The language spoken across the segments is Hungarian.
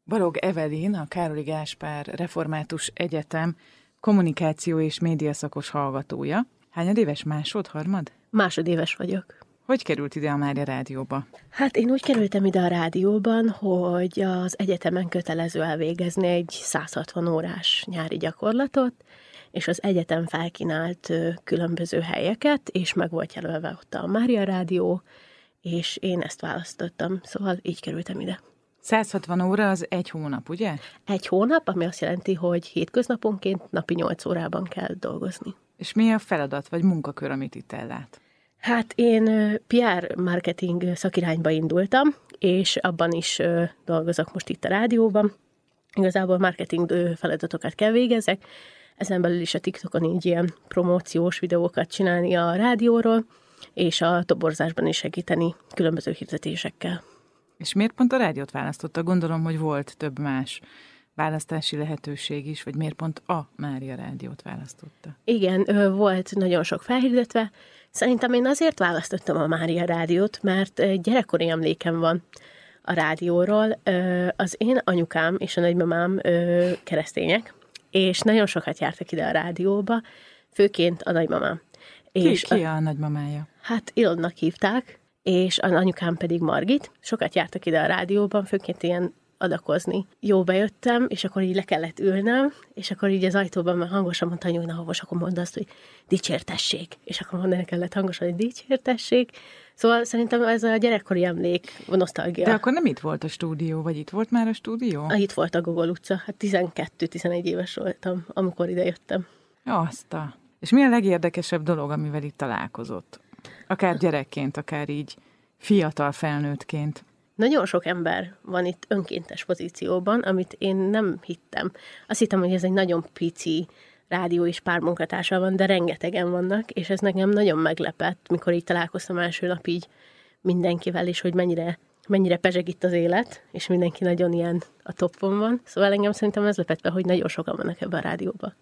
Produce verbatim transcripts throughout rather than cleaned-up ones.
Balogh Evelyn, a Károli Gáspár Református Egyetem kommunikáció és médiaszakos hallgatója. Hányad éves, másod, harmad? Másodéves vagyok. Hogy került ide a Mária Rádióba? Hát én úgy kerültem ide a rádióban, hogy az egyetemen kötelező elvégezni egy száz hatvan órás nyári gyakorlatot, és az egyetem felkínált különböző helyeket, és meg volt jelölve ott a Mária Rádió, és én ezt választottam, szóval így kerültem ide. száz hatvan óra az egy hónap, ugye? Egy hónap, ami azt jelenti, hogy hétköznaponként napi nyolc órában kell dolgozni. És mi a feladat vagy munkakör, amit itt ellát? Hát én pé er marketing szakirányba indultam, és abban is dolgozok most itt a rádióban. Igazából marketing feladatokat kell végezzek, ezen belül is a TikTokon így ilyen promóciós videókat csinálni a rádióról, és a toborzásban is segíteni különböző hirdetésekkel. És miért pont a rádiót választotta? Gondolom, hogy volt több más választási lehetőség is, vagy miért pont a Mária Rádiót választotta? Igen, volt nagyon sok felhirdetve. Szerintem én azért választottam a Mária Rádiót, mert gyerekkori emlékem van a rádióról. Az én anyukám és a nagymamám keresztények, és nagyon sokat jártak ide a rádióba, főként a nagymamám. Ki, és ki a, a nagymamája? Hát Ilonnak hívták, és az anyukám pedig Margit. Sokat jártak ide a rádióban, főként ilyen adakozni. Jó, bejöttem, és akkor így le kellett ülnem, és akkor így az ajtóban már hangosan mondta anyunak, hogy most akkor mondd azt, hogy dicsértessék. És akkor mondani kellett hangosan, hogy dicsértessék. Szóval szerintem ez a gyerekkori emlék, a nosztalgia. De akkor nem itt volt a stúdió, vagy itt volt már a stúdió? Ah, itt volt a Gogol utca. Hát tizenkettő-tizenegy éves voltam, amikor ide jöttem. Azt a... És mi a legérdekesebb dolog, amivel itt találkozott? Akár gyerekként, akár így fiatal felnőttként. Nagyon sok ember van itt önkéntes pozícióban, amit én nem hittem. Azt hittem, hogy ez egy nagyon pici rádió és pár munkatársa van, de rengetegen vannak, és ez nekem nagyon meglepett, mikor így találkoztam első nap így mindenkivel, és hogy mennyire, mennyire pezseg itt az élet, és mindenki nagyon ilyen a toppon van. Szóval engem szerintem ez lepett be, hogy nagyon sokan vannak ebben a rádióban.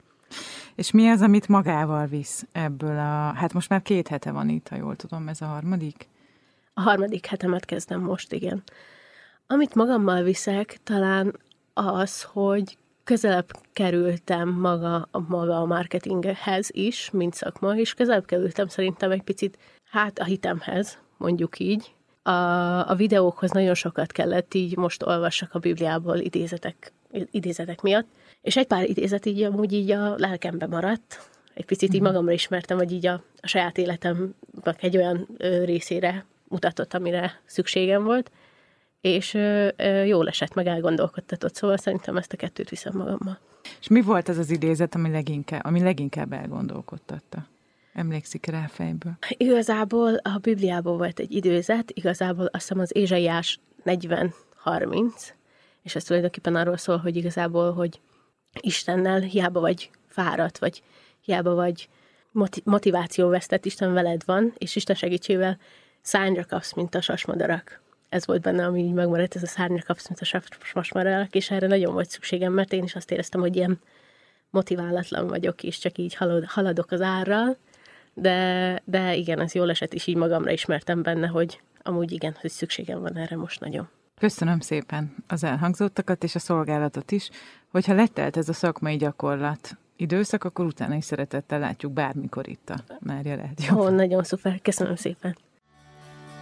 És mi az, amit magával visz ebből a... Hát most már két hete van itt, ha jól tudom, ez a harmadik? A harmadik hetemet kezdem most, igen. Amit magammal viszek, talán az, hogy közelebb kerültem maga, maga a marketinghez is, mint szakma, és közelebb kerültem szerintem egy picit, hát a hitemhez, mondjuk így. A, a videókhoz nagyon sokat kellett, így most olvassak a Bibliából idézetek, idézetek miatt, és egy pár idézet így amúgy így a lelkembe maradt. Egy picit így magamra ismertem, hogy így a, a saját életemnek egy olyan ö, részére mutatott, amire szükségem volt, és ö, ö, jól esett, meg elgondolkodtatott, szóval szerintem ezt a kettőt viszem magammal. És mi volt az az idézet, ami leginkább, ami leginkább elgondolkodtatta? Emlékszik rá fejből? Igazából a Bibliából volt egy idézet, igazából azt hiszem az Ézsaiás negyven harminc, és ez tulajdonképpen arról szól, hogy igazából, hogy Istennel hiába vagy fáradt, vagy hiába vagy motivációvesztett, Isten veled van, és Isten segítségével szárnyra kapsz, mint a sasmadarak. Ez volt benne, ami így megmaradt, ez a szárnyra kapsz, mint a sasmadarak, és erre nagyon volt szükségem, mert én is azt éreztem, hogy ilyen motiválatlan vagyok, és csak így halad, haladok az árral, de, de igen, ez jól esett, és így magamra ismertem benne, hogy amúgy igen, hogy szükségem van erre most nagyon. Köszönöm szépen az elhangzottakat és a szolgálatot is, hogyha letelt ez a szakmai gyakorlat időszak, akkor utána is szeretettel látjuk bármikor itt a Mária Rádióban. Ó, nagyon szuper, köszönöm szépen.